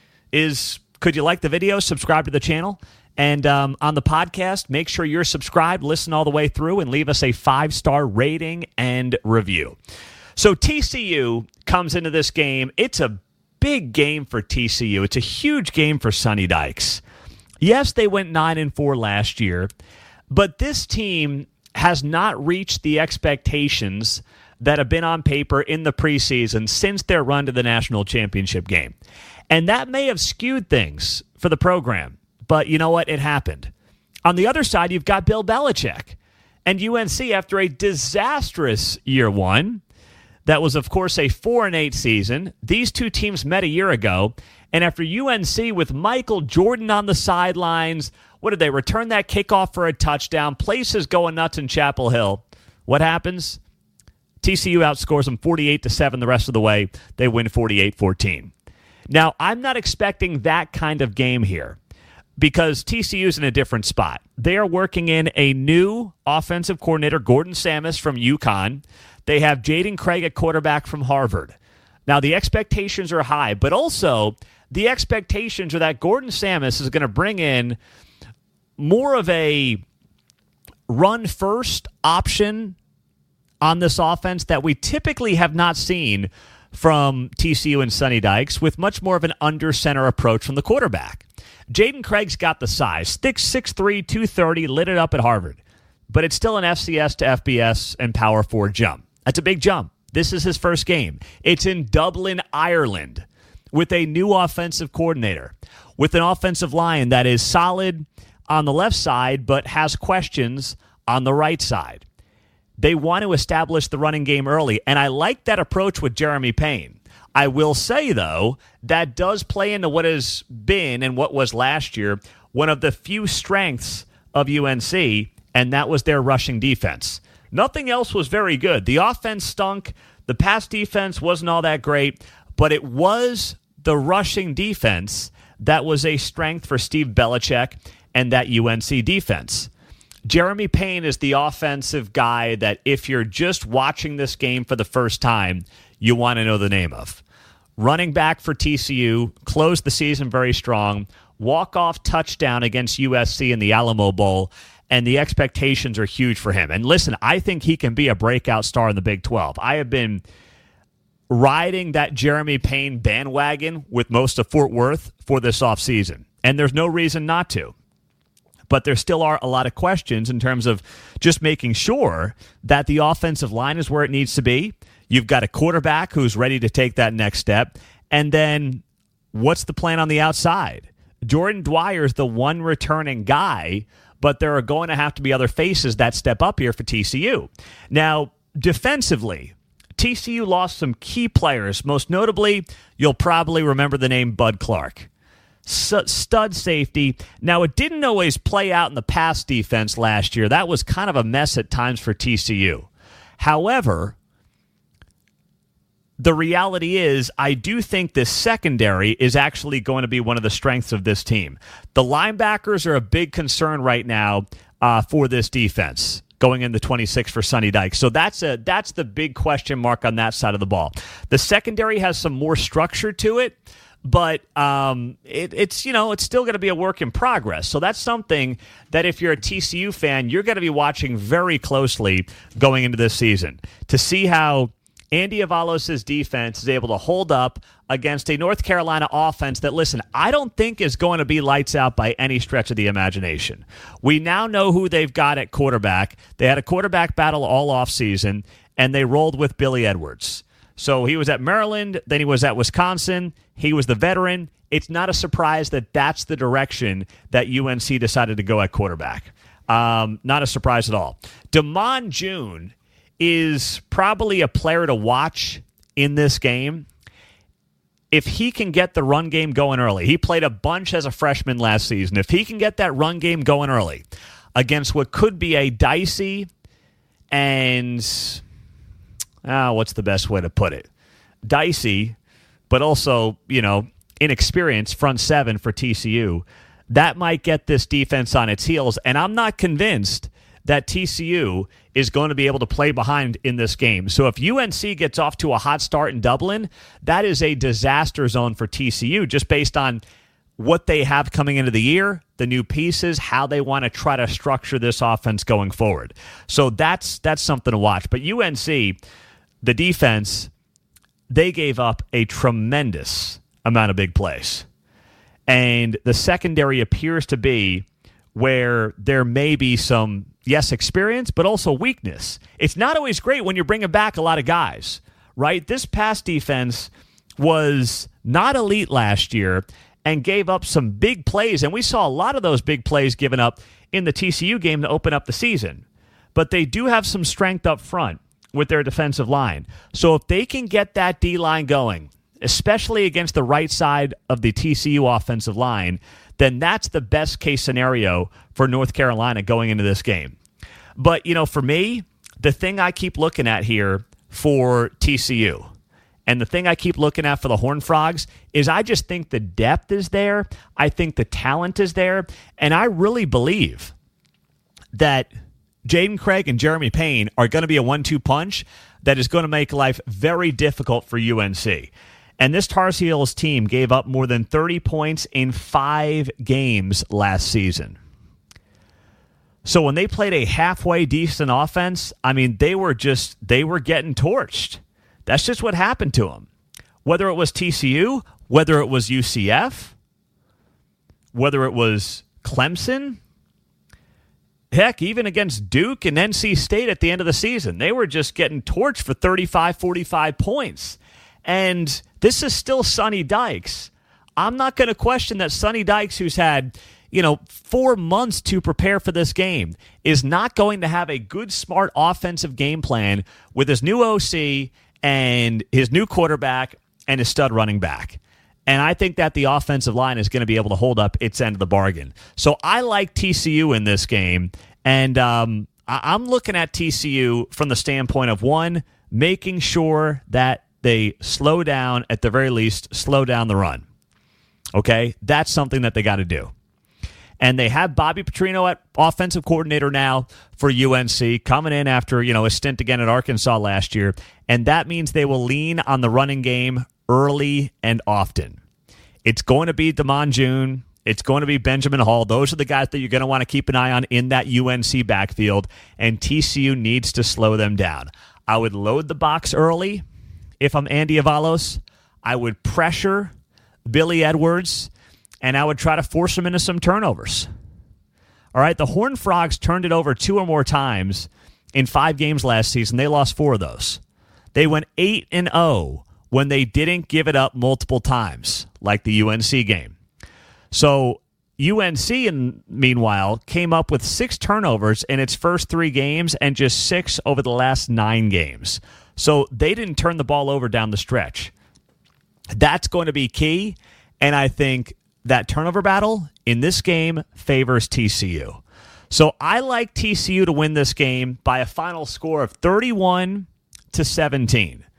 is, could you like the video, subscribe to the channel, and um, on the podcast, make sure you're subscribed, listen all the way through, and leave us a five-star rating and review. So T C U comes into this game. It's a big game for T C U. It's a huge game for Sonny Dykes. Yes, they went nine and four last year, but this team has not reached the expectations that have been on paper in the preseason since their run to the national championship game. And that may have skewed things for the program, but you know what? It happened. On the other side, you've got Bill Belichick and U N C after a disastrous year one. That was, of course, a four and eight season. These two teams met a year ago, and after U N C with Michael Jordan on the sidelines, what did they return that kickoff for a touchdown? Places going nuts in Chapel Hill. What happens? T C U outscores them forty-eight to seven the rest of the way. They win forty-eight fourteen. Now, I'm not expecting that kind of game here because T C U's in a different spot. They are working in a new offensive coordinator, Gordon Samus from UConn. They have Jaden Craig at quarterback from Harvard. Now, the expectations are high, but also the expectations are that Gordon Samus is going to bring in more of a run-first option on this offense that we typically have not seen from T C U and Sonny Dykes, with much more of an under-center approach from the quarterback. Jaden Craig's got the size, thick six three, two thirty, lit it up at Harvard, but it's still an F C S to F B S and Power four jump. That's a big jump. This is his first game. It's in Dublin, Ireland, with a new offensive coordinator, with an offensive line that is solid on the left side but has questions on the right side. They want to establish the running game early, and I like that approach with Jeremy Payne. I will say, though, that does play into what has been and what was last year one of the few strengths of U N C, and that was their rushing defense. Nothing else was very good. The offense stunk. The pass defense wasn't all that great, but it was the rushing defense that was a strength for Steve Belichick and that U N C defense. Jeremy Payne is the offensive guy that if you're just watching this game for the first time, you want to know the name of. Running back for T C U, closed the season very strong, walk-off touchdown against U S C in the Alamo Bowl, and the expectations are huge for him. And listen, I think he can be a breakout star in the Big twelve. I have been riding that Jeremy Payne bandwagon with most of Fort Worth for this offseason, and there's no reason not to. But there still are a lot of questions in terms of just making sure that the offensive line is where it needs to be. You've got a quarterback who's ready to take that next step. And then what's the plan on the outside? Jordan Dwyer's the one returning guy, but there are going to have to be other faces that step up here for T C U. Now, defensively, T C U lost some key players. Most notably, you'll probably remember the name Bud Clark. Stud safety. Now, it didn't always play out in the pass defense last year. That was kind of a mess at times for T C U. However, the reality is, I do think this secondary is actually going to be one of the strengths of this team. The linebackers are a big concern right now uh, for this defense going into twenty-six for Sonny Dykes. So that's a that's the big question mark on that side of the ball. The secondary has some more structure to it, but um, it, it's you know it's still going to be a work in progress. So that's something that if you're a T C U fan, you're going to be watching very closely going into this season to see how Andy Avalos' defense is able to hold up against a North Carolina offense that, listen, I don't think is going to be lights out by any stretch of the imagination. We now know who they've got at quarterback. They had a quarterback battle all offseason, and they rolled with Billy Edwards. So he was at Maryland, then he was at Wisconsin. He was the veteran. It's not a surprise that that's the direction that U N C decided to go at quarterback. Um, not a surprise at all. Damon June is probably a player to watch in this game if he can get the run game going early. He played a bunch as a freshman last season. If he can get that run game going early against what could be a dicey and, ah, what's the best way to put it? Dicey, but also, you know, inexperienced front seven for T C U, that might get this defense on its heels. And I'm not convinced that T C U is going to be able to play behind in this game. So if U N C gets off to a hot start in Dublin, that is a disaster zone for T C U just based on what they have coming into the year, the new pieces, how they want to try to structure this offense going forward. So that's that's something to watch. But U N C, the defense, they gave up a tremendous amount of big plays. And the secondary appears to be where there may be some, yes, experience, but also weakness. It's not always great when you're bringing back a lot of guys, right? This pass defense was not elite last year and gave up some big plays, and we saw a lot of those big plays given up in the T C U game to open up the season. But they do have some strength up front with their defensive line. So if they can get that D-line going, especially against the right side of the T C U offensive line, then that's the best case scenario for North Carolina going into this game. But, you know, for me, the thing I keep looking at here for T C U and the thing I keep looking at for the Horned Frogs is I just think the depth is there. I think the talent is there. And I really believe that Jaden Craig and Jeremy Payne are going to be a one two punch that is going to make life very difficult for U N C. And this Tar Heels team gave up more than thirty points in five games last season. So when they played a halfway decent offense, I mean, they were just, they were getting torched. That's just what happened to them. Whether it was T C U, whether it was U C F, whether it was Clemson, heck, even against Duke and N C State at the end of the season, they were just getting torched for thirty-five, forty-five points. And this is still Sonny Dykes. I'm not going to question that Sonny Dykes, who's had, you know, four months to prepare for this game, is not going to have a good, smart offensive game plan with his new O C and his new quarterback and his stud running back. And I think that the offensive line is going to be able to hold up its end of the bargain. So I like T C U in this game. And um, I'm looking at T C U from the standpoint of, one, making sure that they slow down, at the very least, slow down the run. Okay? That's something that they got to do. And they have Bobby Petrino at offensive coordinator now for U N C, coming in after, you know, a stint again at Arkansas last year. And that means they will lean on the running game early and often. It's going to be Damon June. It's going to be Benjamin Hall. Those are the guys that you're going to want to keep an eye on in that U N C backfield. And T C U needs to slow them down. I would load the box early. If I'm Andy Avalos, I would pressure Billy Edwards, and I would try to force him into some turnovers. All right, the Horned Frogs turned it over two or more times in five games last season. They lost four of those. They went eight and oh when they didn't give it up multiple times, like the U N C game. So U N C, in, meanwhile, came up with six turnovers in its first three games and just six over the last nine games. So they didn't turn the ball over down the stretch. That's going to be key, and I think that turnover battle in this game favors T C U. So I like T C U to win this game by a final score of thirty-one to seventeen.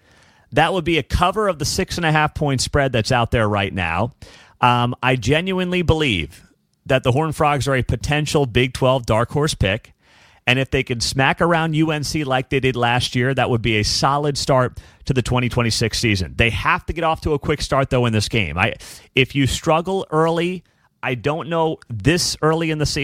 That would be a cover of the six and a half point spread that's out there right now. Um, I genuinely believe that the Horned Frogs are a potential Big twelve dark horse pick. And if they can smack around U N C like they did last year, that would be a solid start to the twenty twenty-six season. They have to get off to a quick start, though, in this game. I, if you struggle early, I don't know this early in the season.